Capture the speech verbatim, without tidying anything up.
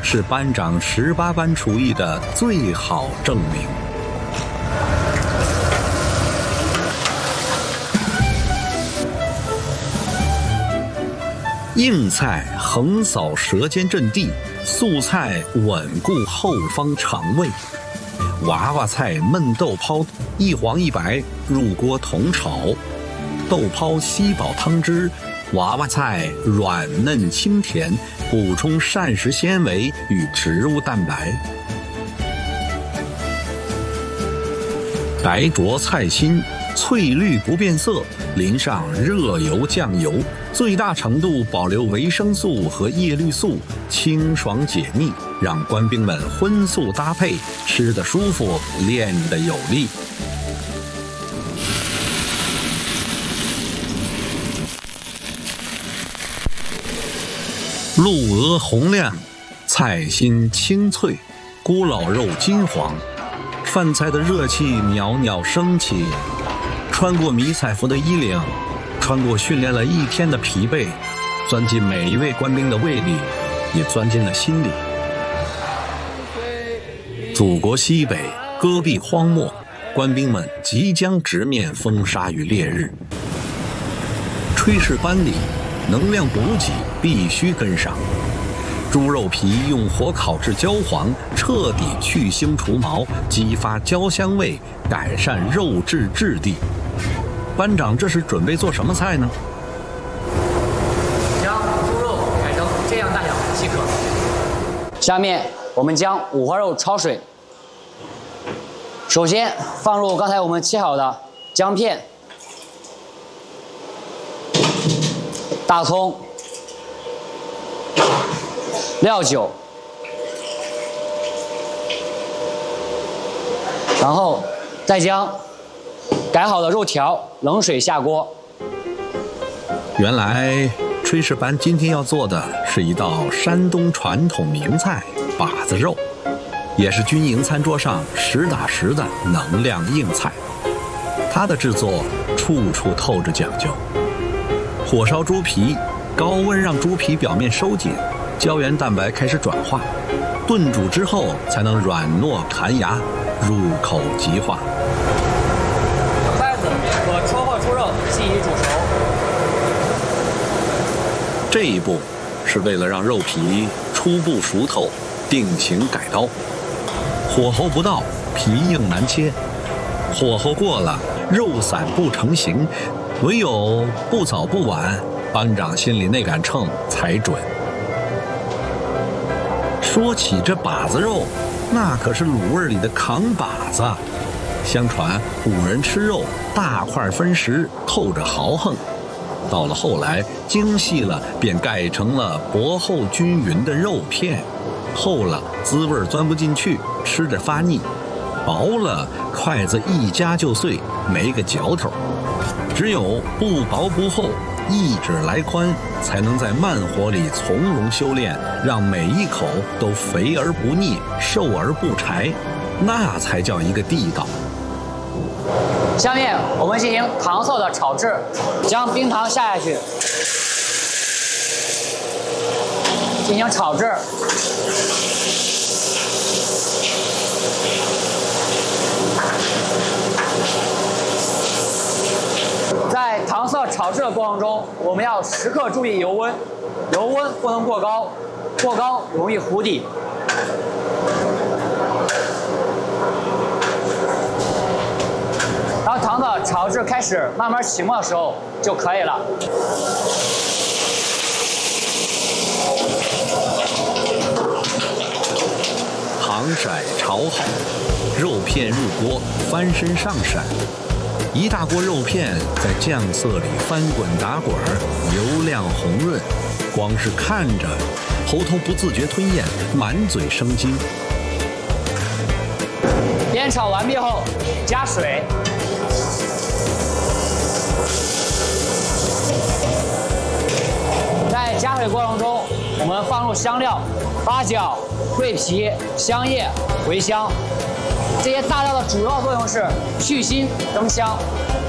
是班长十八般厨艺的最好证明。硬菜横扫舌尖阵地，素菜稳固后方肠胃。娃娃菜焖豆泡一黄一白入锅同炒，豆泡吸饱汤汁，娃娃菜软嫩清甜，补充膳食纤维与植物蛋白。白灼菜心，翠绿不变色，淋上热油酱油，最大程度保留维生素和叶绿素，清爽解腻，让官兵们荤素搭配，吃得舒服，练得有力。鹿鹅红亮，菜心清脆，咕老肉金黄，饭菜的热气袅袅升起，穿过迷彩服的衣领，穿过训练了一天的疲惫，钻进每一位官兵的胃里，也钻进了心里。祖国西北，戈壁荒漠，官兵们即将直面风沙与烈日。炊事班里，能量补给必须跟上。猪肉皮用火烤至焦黄，彻底去腥除毛，激发焦香味，改善肉质质地。班长这是准备做什么菜呢？ 将猪肉改成这样大小即可。 下面我们将五花肉焯水。首先放入刚才我们切好的姜片、大葱、料酒，然后再将改好的肉条冷水下锅。 原来炊事班今天要做的是一道山东传统名菜把子肉，也是军营餐桌上实打实的能量硬菜。它的制作处处透着讲究。火烧猪皮，高温让猪皮表面收紧，胶原蛋白开始转化，炖煮之后才能软糯弹牙，入口即化。 筷子和戳破猪肉进行煮熟。 这一步是为了让肉皮初步熟透，定型改刀。火候不到，皮硬难切；火候过了，肉散不成形。唯有不早不晚，班长心里那杆秤才准。说起这把子肉，那可是卤味里的扛把子。相传古人吃肉大块分食，透着豪横。到了后来，精细了便改成了薄厚均匀的肉片，厚了滋味钻不进去，吃着发腻；薄了筷子一夹就碎，没个嚼头。只有不薄不厚，一指来宽，才能在慢火里从容修炼，让每一口都肥而不腻，瘦而不柴，那才叫一个地道。 下面我们进行糖色的炒制，将冰糖下下去，进行炒制。在糖色炒制的过程中，我们要时刻注意油温，油温不能过高，过高容易糊底。当糖的炒制开始慢慢起沫的时候就可以了。 糖色炒好，肉片入锅，翻身上色。一大锅肉片在酱色里翻滚打滚，油亮红润，光是看着，喉头不自觉吞咽，满嘴生津。 煸炒完毕后，加水。在加水过程中，我们放入香料、八角、桂皮、香叶、茴香。这些大料的主要作用是去腥增香。